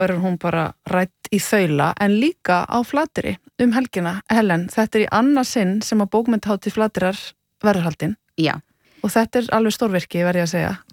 verður hún bara rædd í þaula en líka á Flateyri helgina. Helen, þetta í annað sinn sem að bókmenntahátíð Flateyrar verður haldin. Já. Og þetta alveg stórvirki, verð ég að segja.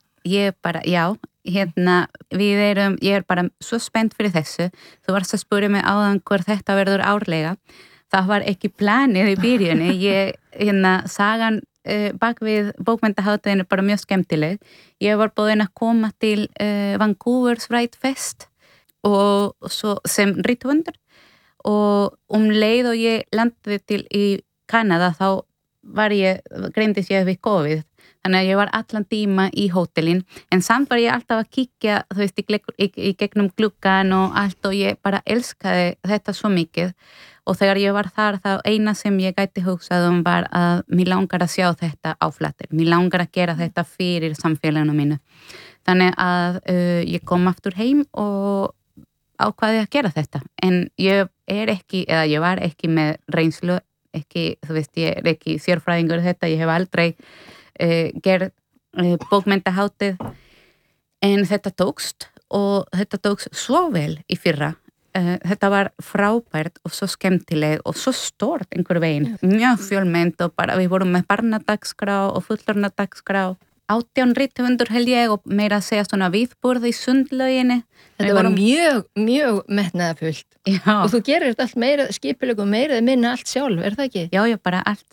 Ég bara svo spennt fyrir þessu. Þú varst að spyrja mig áðan hver þetta verður árlega. Það var ekki planið í byrjunni. Sagan bak við bókmenntahátíðin bara mjög skemmtileg. Ég var boðin að koma til Vancouver's Write Fest og svo sem rithöfundur og leið og ég landaði til í Kanada þá greindist ég við COVID. Þannig að ég var allan tíma í hótelin en samt var ég alltaf að kíkja þú veist í gegnum gluggan og allt og ég bara elskaði þetta svo mikið og þegar ég var þar þá eina sem ég gæti hugsað var að mér langar að sjá þetta á Flateyri. Mér langar að gera þetta fyrir samfélaginu mínu. Þannig að ég kom aftur heim og ákvaði að gera þetta en ég var ekki með reynslu þú veist ég ekki sérfræðingur þetta, ég hef aldrei gerð bókmenntahátíð en þetta tókst og þetta tókst svo vel í fyrra. Þetta var frábært og svo skemmtileg og svo stórt einhver veginn, mjög fjölmennt og bara við vorum með barnadagskrá og fullorðnadagskrá 18 rithöfundur held ég og meira að segja svona viðburð í Sundlauginni. Þetta var mjög metnaðarfullt. Og þú gerir þetta allt meira skipuleg og meira minna allt sjálf, það ekki? Já, bara allt.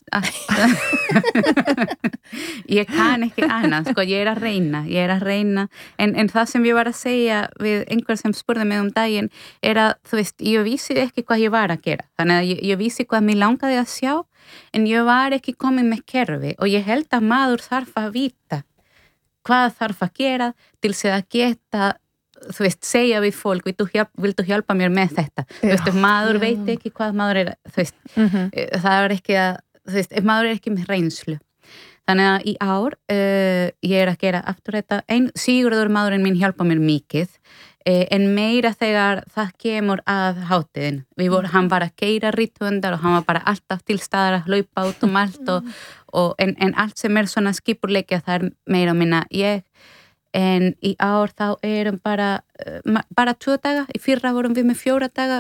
Ég kann ekki annað, sko, ég að reyna. En það sem ég var að segja við einhver sem spurði mig daginn að, þú veist, ég vissi ekki hvað ég var að gera. Þannig að ég vissi hvað mér langaði að sjá, en ég var ekki komin með kerfi og ég held að maður þarf að vita hvað þarf að gera til að geta þú veist, segja við fólk, viltu hjálpa mér með þetta? Þú veist, ef maður veit ekki hvað maður þú veist, það ekki að, þú veist, ef maður ekki með reynslu. Þannig að í ár, ég að gera aftur þetta, Sigurður maðurinn mín hjálpa mér mikið, en meira þegar það kemur að hátíðin. Hann var að keyra rithöfundar og hann var bara alltaf til staðar að hlaupa út allt en allt sem svona skipurleikja það meira og minna ég. En í ár þá bara 2 daga, í fyrra vorum við með 4 daga.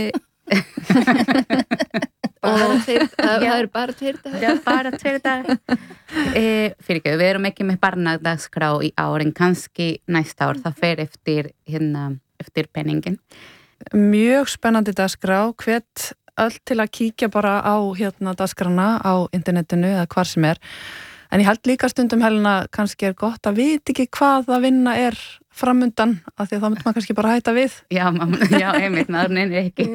Það bara 2 dagar. Já, bara 2 dagar. Við erum ekki með barnadagskrá í ár en kannski næsta ár, það fer eftir penningin. Mjög spennandi dagskrá, hvet öll til að kíkja bara á dagskrána á internetinu eða hvar sem En ég held líka stundum Helena kannski gott að vita ekki hvað að vinna framundan, af því að þá myndi maður kannski bara hætta við. Já, einmitt, maður nennir ekki.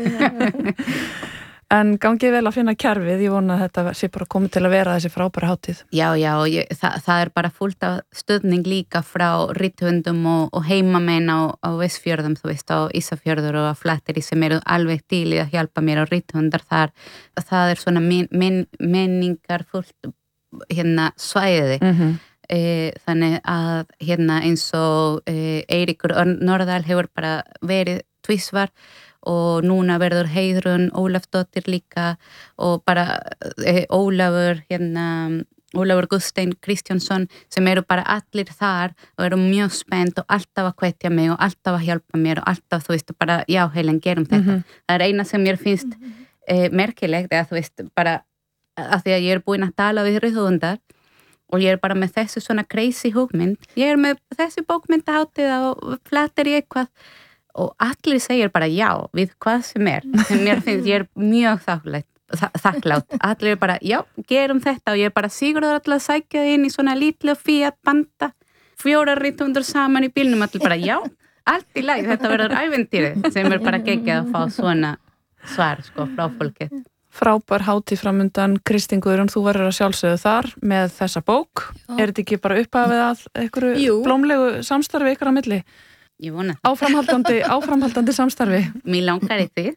En gangið vel að finna kerfið, ég vona að þetta sé bara komið til að vera þessi frábæra hátíð. Já, það bara fullt af stuðning líka frá rithöfundum og heimamenn á Vestfjörðum, þú veist, á Ísafjörður og á Flateyri sem eru alveg til í að hjálpa mér og rithöfundar þar. Það svona menningar fullt svæði. Þannig að eins og Eiríkur Norðal hefur bara verið tvisvar og núna verður Heiðrún Ólafsdóttir líka og bara Ólafur Guðsteinn Kristjánsson sem eru bara allir þar og eru mjög spennt og alltaf að hvetja mig og alltaf að hjálpa mér og alltaf, þú veist, bara já, Helen, gerum þetta. Það eina sem mér finnst merkilegt eða þú veist, bara af því að ég búin að tala við rithöfundar og ég bara með þessu svona crazy hugmynd. Ég með þessi bókmenntahátíð og Flateyri eitthvað og allir segir bara já við hvað sem mér finnst ég mjög þakklátt. Allir bara já, gerum þetta og ég bara Sigurður alltaf að sækja inn í svona lítlu Fiat Panda 4 rithöfundur saman í bílnum, allir bara já, allt í lagi, þetta verður ævintýri sem bara geggjað að fá svona svar sko frá fólkið. Frábær hátíð framundan. Kristín Guðrún, þú verður að sjálfsögðu þar með þessa bók. Já. Þetta ekki bara upphafið að einhverju blómlegu samstarfi ykkur á milli? Ég vona. Áframhaldandi samstarfi. Mér langar í því.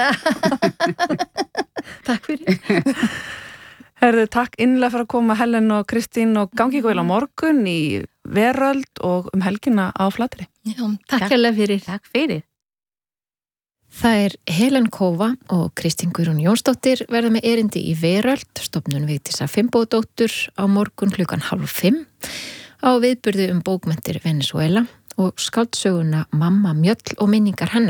Takk fyrir. Herðu, takk innlega fyrir að koma Helen og Kristín og gangi ykkur vel á morgun í Veröld og helgina á Flateyri. Já, takk hérlega fyrir. Takk fyrir. Það Helen Kófa og Kristín Guðrún Jónsdóttir verða með erindi í Veröld, stofnun Vigdísar Finnbogadóttur á morgun 4:30 á viðburði bókmenntir Venezuela og skáldsöguna Mamma Mjöll og minningar hennar.